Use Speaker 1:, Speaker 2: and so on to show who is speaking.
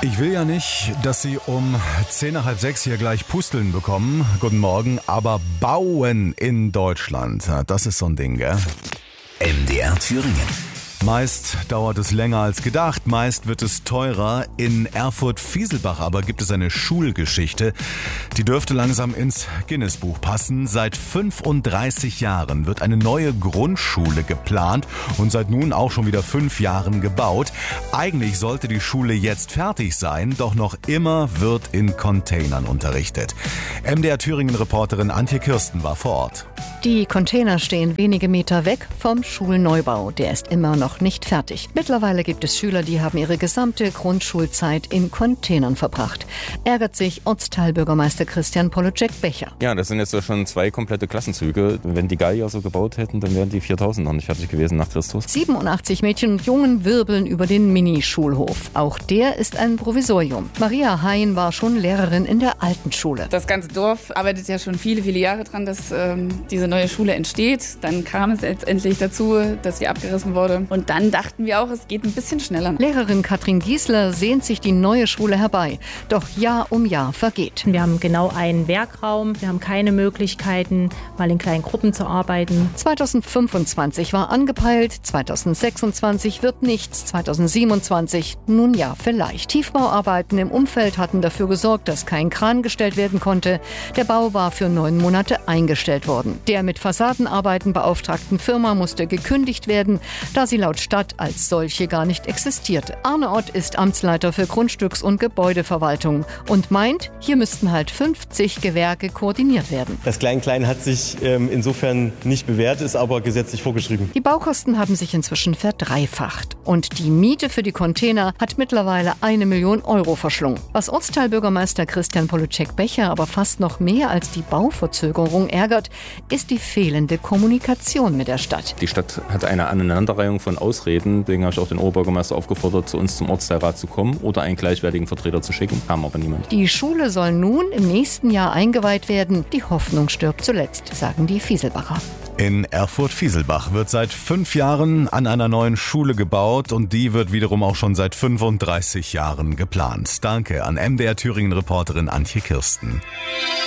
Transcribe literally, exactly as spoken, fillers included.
Speaker 1: Ich will ja nicht, dass Sie um zehn nach halb sechs hier gleich Pusteln bekommen. Guten Morgen, aber Bauen in Deutschland, das ist so ein Ding, gell?
Speaker 2: M D R Thüringen.
Speaker 1: Meist dauert es länger als gedacht, meist wird es teurer. In Erfurt-Fieselbach aber gibt es eine Schulgeschichte, die dürfte langsam ins Guinness-Buch passen. Seit fünfunddreißig Jahren wird eine neue Grundschule geplant und seit nun auch schon wieder fünf Jahren gebaut. Eigentlich sollte die Schule jetzt fertig sein, doch noch immer wird in Containern unterrichtet. M D R Thüringen-Reporterin Antje Kirsten war vor Ort.
Speaker 3: Die Container stehen wenige Meter weg vom Schulneubau. Der ist immer noch nicht fertig. Mittlerweile gibt es Schüler, die haben ihre gesamte Grundschulzeit in Containern verbracht. Ärgert sich Ortsteilbürgermeister Christian Polocek-Becher.
Speaker 4: Ja, das sind jetzt so schon zwei komplette Klassenzüge. Wenn die Gallier so gebaut hätten, dann wären die viertausend noch nicht fertig gewesen nach Christus.
Speaker 3: siebenundachtzig Mädchen und Jungen wirbeln über den Minischulhof. Auch der ist ein Provisorium. Maria Hein war schon Lehrerin in der alten Schule.
Speaker 5: Das ganze Dorf arbeitet ja schon viele, viele Jahre dran, dass ähm, diese neue Schule entsteht. Dann kam es letztendlich dazu, dass sie abgerissen wurde. Und dann dachten wir auch, es geht ein bisschen schneller.
Speaker 3: Lehrerin Katrin Giesler sehnt sich die neue Schule herbei. Doch Jahr um Jahr vergeht.
Speaker 6: Wir haben genau einen Werkraum. Wir haben keine Möglichkeiten, mal in kleinen Gruppen zu arbeiten.
Speaker 3: zweitausendfünfundzwanzig war angepeilt, zweitausendsechsundzwanzig wird nichts, zweitausendsiebenundzwanzig nun ja vielleicht. Tiefbauarbeiten im Umfeld hatten dafür gesorgt, dass kein Kran gestellt werden konnte. Der Bau war für neun Monate eingestellt worden. Der mit Fassadenarbeiten beauftragten Firma musste gekündigt werden, da sie laut Stadt als solche gar nicht existierte. Arne Ott ist Amtsleiter für Grundstücks- und Gebäudeverwaltung und meint, hier müssten halt fünfzig Gewerke koordiniert werden.
Speaker 7: Das Klein-Klein hat sich ähm, insofern nicht bewährt, ist aber gesetzlich vorgeschrieben.
Speaker 3: Die Baukosten haben sich inzwischen verdreifacht und die Miete für die Container hat mittlerweile eine Million Euro verschlungen. Was Ortsteilbürgermeister Christian Polocek-Becher aber fast noch mehr als die Bauverzögerung ärgert, ist die fehlende Kommunikation mit der Stadt.
Speaker 4: Die Stadt hat eine Aneinanderreihung von Ausreden. Deswegen habe ich auch den Oberbürgermeister aufgefordert, zu uns zum Ortsteilrat zu kommen oder einen gleichwertigen Vertreter zu schicken. Haben aber niemand.
Speaker 3: Die Schule soll nun im nächsten Jahr eingeweiht werden. Die Hoffnung stirbt zuletzt, sagen die Fieselbacher.
Speaker 1: In Erfurt-Fieselbach wird seit fünf Jahren an einer neuen Schule gebaut und die wird wiederum auch schon seit fünfunddreißig Jahren geplant. Danke an M D R Thüringen-Reporterin Antje Kirsten.